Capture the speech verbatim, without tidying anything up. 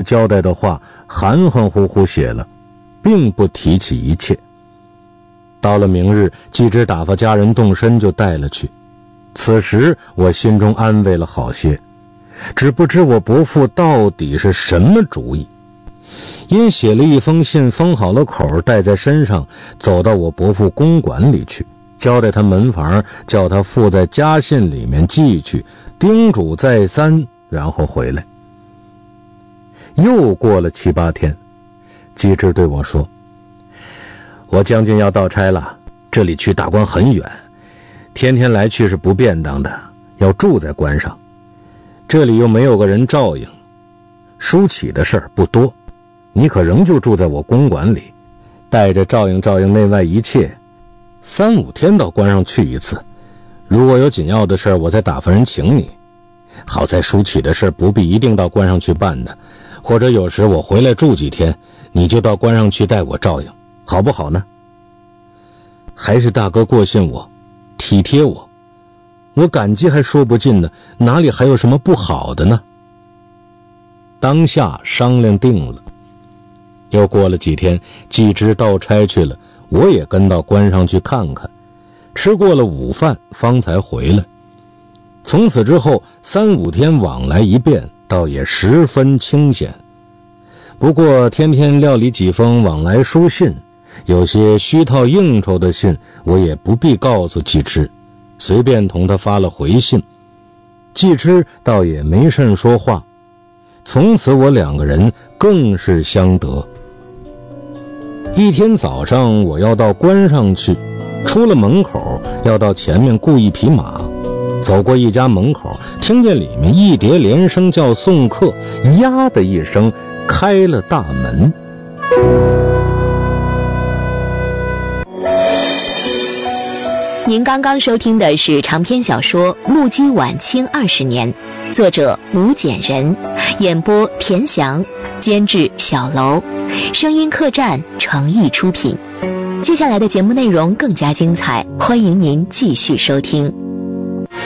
交代的话含含糊糊写了，并不提起一切。到了明日，季之打发家人动身就带了去。此时我心中安慰了好些，只不知我伯父到底是什么主意。因写了一封信，封好了口，带在身上，走到我伯父公馆里去，交代他门房，叫他附在家信里面寄去，叮嘱再三，然后回来。又过了七八天，季之对我说，我将近要到差了，这里去大关很远，天天来去是不便当的，要住在关上，这里又没有个人照应，疏启的事儿不多，你可仍旧住在我公馆里，带着照应照应内外一切，三五天到关上去一次，如果有紧要的事儿，我再打发人请你。好在疏启的事不必一定到关上去办的，或者有时我回来住几天，你就到关上去带我照应，好不好呢？还是大哥过信我，体贴我，我感激还说不尽呢，哪里还有什么不好的呢？当下商量定了。又过了几天，季之到差去了，我也跟到关上去看看，吃过了午饭方才回来。从此之后三五天往来一遍，倒也十分清闲。不过天天料理几封往来书信，有些虚套应酬的信，我也不必告诉季之，随便同他发了回信。季之倒也没甚说话，从此我两个人更是相得。一天早上我要到关上去，出了门口要到前面雇一匹马，走过一家门口，听见里面一叠连声叫送客，呀的一声开了大门。 您刚刚收听的是长篇小说《目击晚清二十年》，作者吴简人，演播田翔，监制小楼，声音客栈诚意出品。接下来的节目内容更加精彩，欢迎您继续收听。